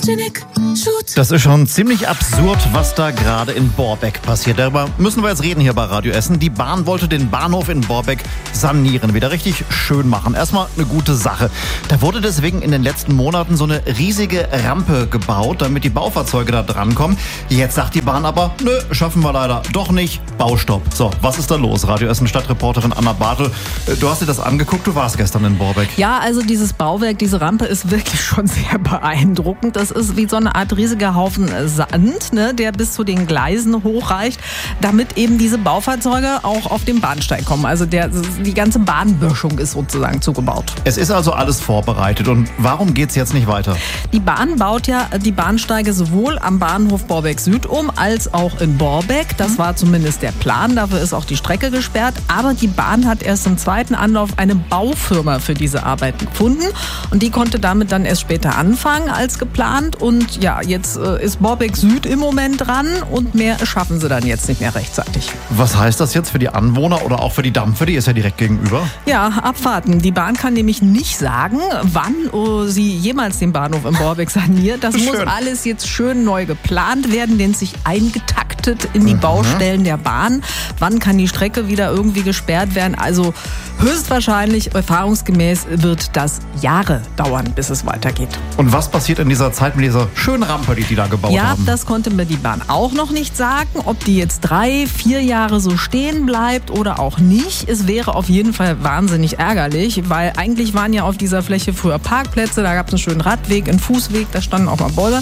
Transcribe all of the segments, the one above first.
Das ist schon ziemlich absurd, was da gerade in Borbeck passiert. Darüber müssen wir jetzt reden hier bei Radio Essen. Die Bahn wollte den Bahnhof in Borbeck sanieren, wieder richtig schön machen. Erstmal eine gute Sache. Da wurde deswegen in den letzten Monaten so eine riesige Rampe gebaut, damit die Baufahrzeuge da drankommen. Jetzt sagt die Bahn aber, nö, schaffen wir leider doch nicht. Baustopp. So, was ist da los? Radio Essen Stadtreporterin Anna Bartel, du hast dir das angeguckt, du warst gestern in Borbeck. Ja, also dieses Bauwerk, diese Rampe ist wirklich schon sehr beeindruckend. Das ist wie so eine Art riesiger Haufen Sand, ne, der bis zu den Gleisen hochreicht, damit eben diese Baufahrzeuge auch auf den Bahnsteig kommen. Also die ganze Bahnböschung ist sozusagen zugebaut. Es ist also alles vorbereitet. Und warum geht's jetzt nicht weiter? Die Bahn baut ja die Bahnsteige sowohl am Bahnhof Borbeck Süd um, als auch in Borbeck. Das war zumindest der Plan. Dafür ist auch die Strecke gesperrt. Aber die Bahn hat erst im zweiten Anlauf eine Baufirma für diese Arbeiten gefunden. Und die konnte damit dann erst später anfangen als geplant. Und ja, jetzt ist Borbeck Süd im Moment dran und mehr schaffen sie dann jetzt nicht mehr rechtzeitig. Was heißt das jetzt für die Anwohner oder auch für die Dampfer? Die ist ja direkt gegenüber. Ja, abwarten. Die Bahn kann nämlich nicht sagen, wann sie jemals den Bahnhof in Borbeck saniert. Das muss alles jetzt schön neu geplant werden, denn sich eingetaktet in die Baustellen der Bahn. Wann kann die Strecke wieder irgendwie gesperrt werden? Also höchstwahrscheinlich, erfahrungsgemäß, wird das Jahre dauern, bis es weitergeht. Und was passiert in dieser Zeit mit dieser schönen Rampe, die da gebaut haben? Ja, das konnte mir die Bahn auch noch nicht sagen, ob die jetzt 3-4 Jahre so stehen bleibt oder auch nicht. Es wäre auf jeden Fall wahnsinnig ärgerlich, weil eigentlich waren ja auf dieser Fläche früher Parkplätze, da gab es einen schönen Radweg, einen Fußweg, da standen auch mal Bäume.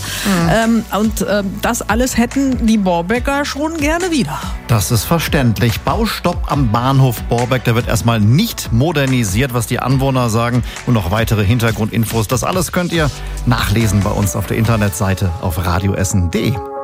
Das alles hätten die Borbecker schon gerne wieder. Das ist verständlich. Baustopp am Bahnhof Borbeck, der wird erstmal nicht modernisiert, was die Anwohner sagen. Und noch weitere Hintergrundinfos. Das alles könnt ihr nachlesen bei uns auf der Internetseite auf radioessen.de.